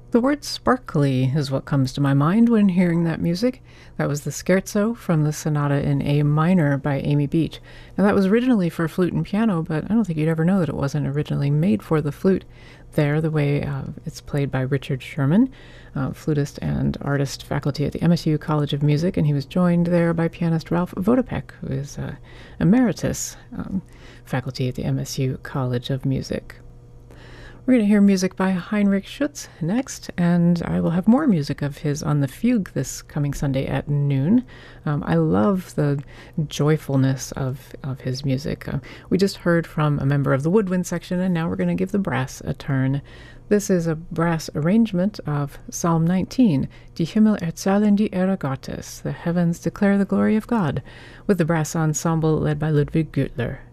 The word sparkly is what comes to my mind when hearing that music. That was the scherzo from the Sonata in A minor by Amy Beach. Now, that was originally for flute and piano, but I don't think you'd ever know that it wasn't originally made for the flute. There, the way it's played by Richard Sherman, flutist and artist faculty at the MSU College of Music, and he was joined there by pianist Ralph Vodopek, who is emeritus faculty at the MSU College of Music. We're going to hear music by Heinrich Schütz next, and I will have more music of his on the Fugue this coming Sunday at noon. I love the joyfulness of his music. We just heard from a member of the woodwind section, and now we're going to give the brass a turn. This is a brass arrangement of Psalm 19, Die Himmel erzählen die Ehre Gottes, the heavens declare the glory of God, with the brass ensemble led by Ludwig Güttler.